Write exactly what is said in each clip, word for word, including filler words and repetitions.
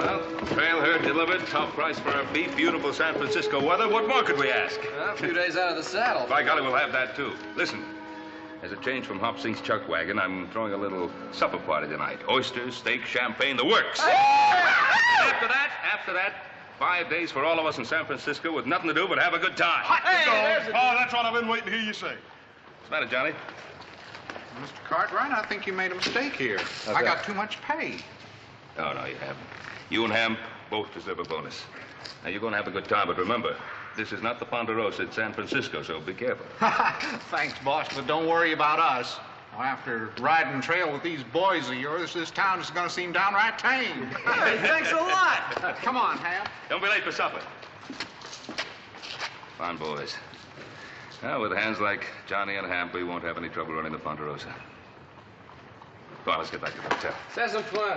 Well, trail herd delivered, top price for our beef, beautiful San Francisco weather. What more could we ask? Well, a few days out of the saddle. By golly, we'll have that, too. Listen, as a change from Hop Sink's chuck wagon, I'm throwing a little supper party tonight. Oysters, steak, champagne, the works. After that, after that, five days for all of us in San Francisco with nothing to do but have a good time. Hot Hey, oh, that's what I've been waiting to hear you say. What's the matter, Johnny? Mister Cartwright, I think you made a mistake here. How's I that? got too much pay. No, no, you haven't. You and Ham both deserve a bonus. Now, you're going to have a good time, but remember, this is not the Ponderosa, it's San Francisco, so be careful. Thanks, boss, but don't worry about us. Well, after riding trail with these boys of yours, this town is going to seem downright tame. Hey, thanks a lot. Come on, Ham. Don't be late for supper. Fine boys. Now, with hands like Johnny and Hamp, we won't have any trouble running the Ponderosa. Come on, let's get back to the hotel. Let's have some fun.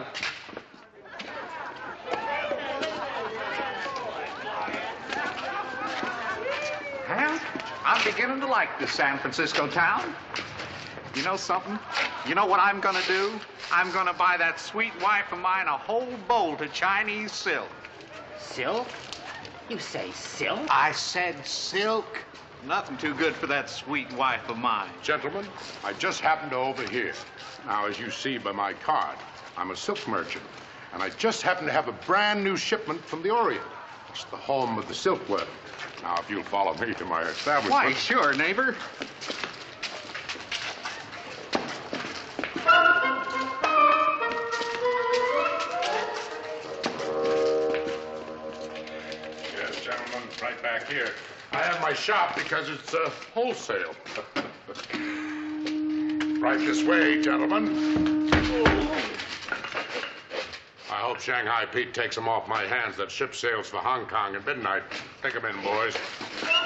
Ham, I'm beginning to like this San Francisco town. You know something? You know what I'm gonna do? I'm gonna buy that sweet wife of mine a whole bolt of Chinese silk. Silk? You say silk? I said silk. Nothing too good for that sweet wife of mine. Gentlemen, I just happened to overhear. Now, as you see by my card, I'm a silk merchant, and I just happen to have a brand new shipment from the Orient. It's the home of the silkworm. Now, if you'll follow me to my establishment. Why, sure, neighbor. Yes, gentlemen, right back here. I have my shop because it's uh, wholesale. Right this way, gentlemen. I hope Shanghai Pete takes them off my hands. That ship sails for Hong Kong at midnight. Take them in, boys.